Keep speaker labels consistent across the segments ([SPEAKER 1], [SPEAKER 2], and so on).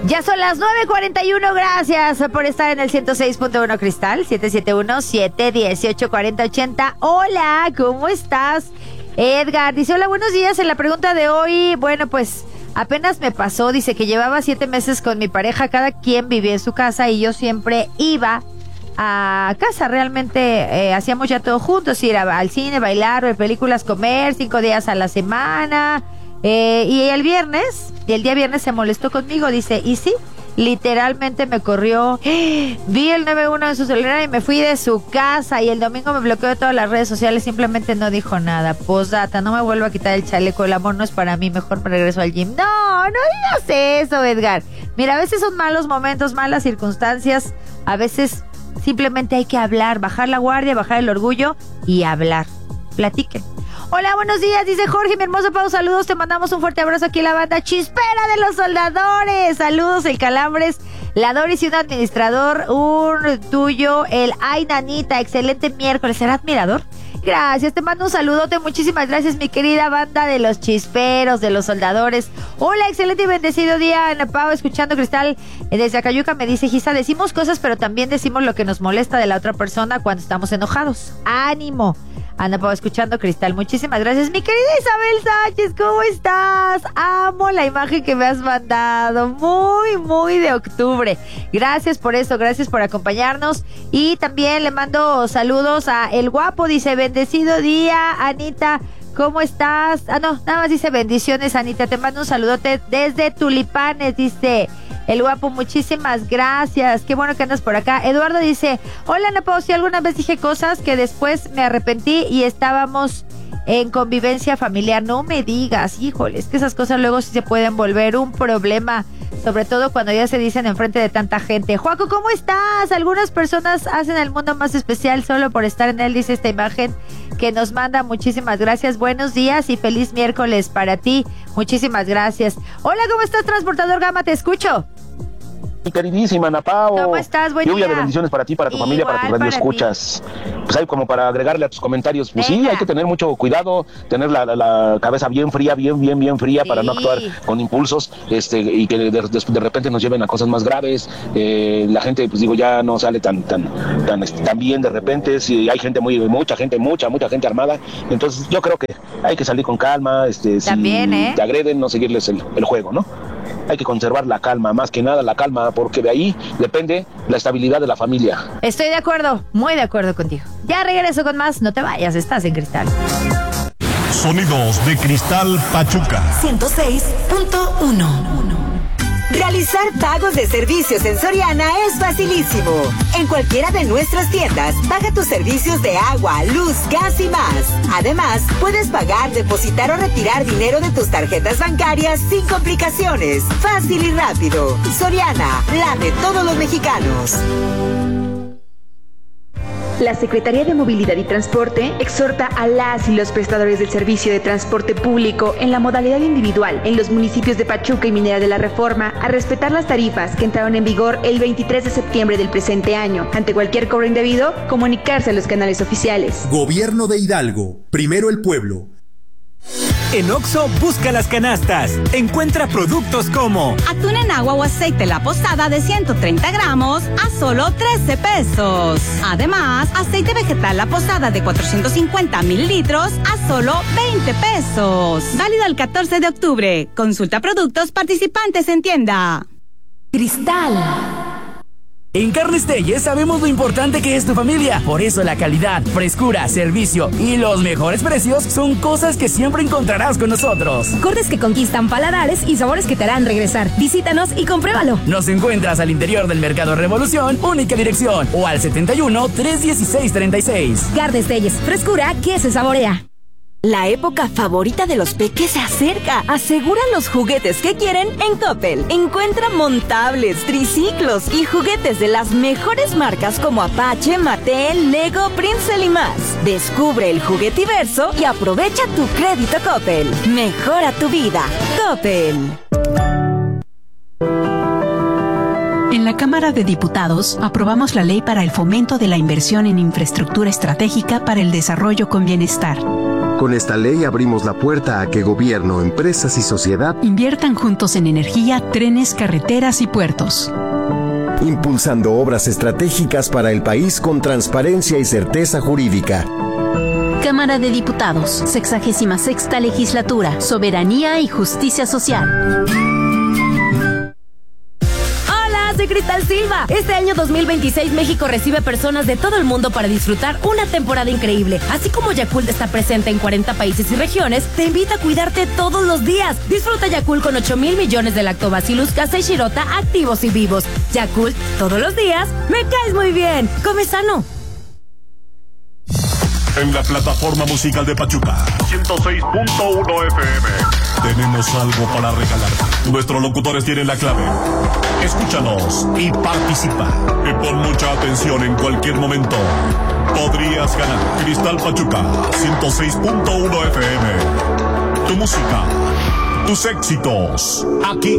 [SPEAKER 1] Ya son las 9:41, gracias por estar en el 106.1 Cristal, 771-718-4080. Hola, ¿cómo estás? Edgar dice, hola, buenos días. En la pregunta de hoy, bueno, pues apenas me pasó, dice que llevaba 7 meses con mi pareja, cada quien vivía en su casa y yo siempre iba a casa, realmente hacíamos ya todo juntos, ir al cine, bailar, ver películas, comer 5 días a la semana. Y el día viernes se molestó conmigo, dice, y sí, literalmente me corrió. Vi el 911 en su celular y me fui de su casa, y el domingo me bloqueó de todas las redes sociales, simplemente no dijo nada. Postdata, no me vuelvo a quitar el chaleco, el amor no es para mí, mejor me regreso al gym. No digas eso, Edgar. Mira, a veces son malos momentos, malas circunstancias, a veces simplemente hay que hablar, bajar la guardia, bajar el orgullo y hablar. Platiquen. Hola, buenos días, dice Jorge, mi hermoso Pau, saludos, te mandamos un fuerte abrazo aquí en la banda Chispera de los Soldadores. Saludos, el Calambres, la Doris y un administrador, un tuyo, el Ay Nanita, excelente miércoles. ¿Será admirador? Gracias, te mando un saludote, muchísimas gracias, mi querida banda de los Chisperos, de los Soldadores. Hola, excelente y bendecido día, Ana Pau, escuchando Cristal desde Acayuca. Me dice, Gisa, decimos cosas, pero también decimos lo que nos molesta de la otra persona cuando estamos enojados. ¡Ánimo! Ana Pau, escuchando Cristal, muchísimas gracias. Mi querida Isabel Sánchez, ¿cómo estás? Amo la imagen que me has mandado, muy de octubre. Gracias por eso, gracias por acompañarnos. Y también le mando saludos a El Guapo, dice, bendecido día, Anita, ¿cómo estás? No, nada más dice bendiciones, Anita, te mando un saludote desde Tulipanes, dice El Guapo, muchísimas gracias, qué bueno que andas por acá. Eduardo dice, hola Ana Pau, si alguna vez dije cosas que después me arrepentí y estábamos en convivencia familiar, no me digas, híjole, es que esas cosas luego sí se pueden volver un problema, sobre todo cuando ya se dicen enfrente de tanta gente. Joaco, ¿cómo estás? Algunas personas hacen el mundo más especial solo por estar en él, dice esta imagen que nos manda. Muchísimas gracias, buenos días y feliz miércoles para ti, muchísimas gracias. Hola, ¿cómo estás, Transportador Gama? Te escucho.
[SPEAKER 2] Mi queridísima Ana Pau,
[SPEAKER 1] ¿cómo estás? Buen
[SPEAKER 2] lluvia
[SPEAKER 1] día.
[SPEAKER 2] de bendiciones para ti, para tu familia, para tu radio escuchas. Pues hay como para agregarle a tus comentarios, pues venga. Sí, hay que tener mucho cuidado, tener la cabeza bien fría, bien fría, sí, para no actuar con impulsos, y que de repente nos lleven a cosas más graves. La gente, pues digo, ya no sale tan bien de repente. Si hay gente mucha gente armada, entonces yo creo que hay que salir con calma,
[SPEAKER 1] también,
[SPEAKER 2] si te agreden, no seguirles el juego, ¿no? Hay que conservar la calma, más que nada la calma, porque de ahí depende la estabilidad de la familia.
[SPEAKER 1] Estoy de acuerdo, muy de acuerdo contigo. Ya regreso con más, no te vayas, estás en Cristal.
[SPEAKER 3] Sonidos de Cristal Pachuca
[SPEAKER 4] 106.1. Realizar pagos de servicios en Soriana es facilísimo. En cualquiera de nuestras tiendas, paga tus servicios de agua, luz, gas y más. Además, puedes pagar, depositar o retirar dinero de tus tarjetas bancarias sin complicaciones. Fácil y rápido. Soriana, la de todos los mexicanos.
[SPEAKER 5] La Secretaría de Movilidad y Transporte exhorta a las y los prestadores del servicio de transporte público en la modalidad individual en los municipios de Pachuca y Minera de la Reforma a respetar las tarifas que entraron en vigor el 23 de septiembre del presente año. Ante cualquier cobro indebido, comunicarse a los canales oficiales.
[SPEAKER 3] Gobierno de Hidalgo, primero el pueblo.
[SPEAKER 6] En Oxxo, busca las canastas. Encuentra productos como
[SPEAKER 7] atún en agua o aceite La Posada de 130 gramos a solo 13 pesos. Además, aceite vegetal La Posada de 450 mililitros a solo 20 pesos. Válido el 14 de octubre. Consulta productos participantes en tienda.
[SPEAKER 4] Cristal.
[SPEAKER 8] En Carnes Telles sabemos lo importante que es tu familia. Por eso la calidad, frescura, servicio y los mejores precios son cosas que siempre encontrarás con nosotros.
[SPEAKER 9] Cortes que conquistan paladares y sabores que te harán regresar. Visítanos y compruébalo.
[SPEAKER 8] Nos encuentras al interior del Mercado Revolución, única dirección, o al 71-316-36.
[SPEAKER 9] Carnes Telles, frescura que se saborea.
[SPEAKER 4] La época favorita de los peques se acerca. Asegura los juguetes que quieren en Coppel. Encuentra montables, triciclos y juguetes de las mejores marcas como Apache, Mattel, Lego, Prinzel y más. Descubre el juguetiverso y aprovecha tu crédito Coppel. Mejora tu vida. Coppel.
[SPEAKER 10] En la Cámara de Diputados aprobamos la ley para el fomento de la inversión en infraestructura estratégica para el desarrollo con bienestar.
[SPEAKER 11] Con esta ley abrimos la puerta a que gobierno, empresas y sociedad
[SPEAKER 10] inviertan juntos en energía, trenes, carreteras y puertos.
[SPEAKER 11] Impulsando obras estratégicas para el país con transparencia y certeza jurídica.
[SPEAKER 12] Cámara de Diputados, 66ª Legislatura, Soberanía y Justicia Social.
[SPEAKER 13] Soy Cristal Silva. Este año 2026 México recibe personas de todo el mundo para disfrutar una temporada increíble. Así como Yakult está presente en 40 países y regiones, te invita a cuidarte todos los días. Disfruta Yakult con 8,000 millones de Lactobacillus casei shirota activos y vivos. Yakult, todos los días, me caes muy bien. Come sano.
[SPEAKER 3] En la plataforma musical de Pachuca 106.1 FM tenemos algo para regalar. Nuestros locutores tienen la clave. Escúchanos y participa. Y pon mucha atención, en cualquier momento podrías ganar. Cristal Pachuca 106.1 FM. Tu música, tus éxitos, aquí.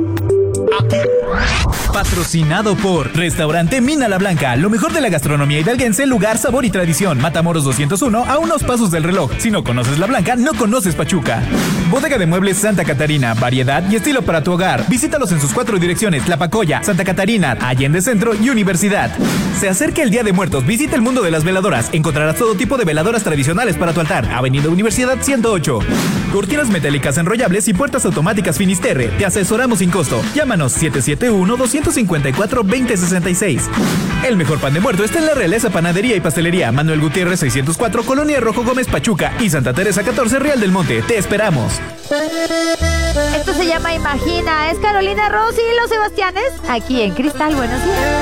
[SPEAKER 6] Patrocinado por Restaurante Mina La Blanca, lo mejor de la gastronomía hidalguense, lugar, sabor y tradición. Matamoros 201, a unos pasos del reloj. Si no conoces La Blanca, no conoces Pachuca. Bodega de Muebles Santa Catarina, variedad y estilo para tu hogar. Visítalos en sus 4 direcciones: Tlapacoya, Santa Catarina, Allende Centro y Universidad. Se acerca el Día de Muertos, visita el mundo de las veladoras. Encontrarás todo tipo de veladoras tradicionales para tu altar. Avenida Universidad 108. Cortinas metálicas enrollables y puertas automáticas Finisterre. Te asesoramos sin costo. Llámanos 771-254-2066. El mejor pan de muerto está en la Realeza Panadería y Pastelería. Manuel Gutiérrez 604, Colonia Rojo Gómez, Pachuca, y Santa Teresa 14, Real del Monte. Te esperamos.
[SPEAKER 1] Esto se llama Imagina. Es Carolina Rossi y los Sebastianes aquí en Cristal. Buenos días.